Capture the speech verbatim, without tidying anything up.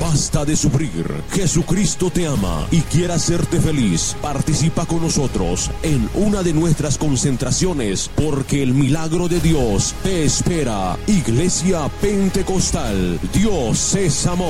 Basta de sufrir. Jesucristo te ama y quiere hacerte feliz. Participa con nosotros en una de nuestras concentraciones, porque el milagro de Dios te espera. Iglesia Pentecostal, Dios es amor.